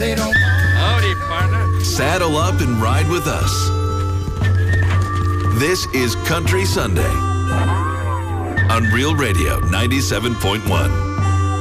They don't. Howdy, partner. Saddle up and ride with us. This is Country Sunday on Real Radio 97.1.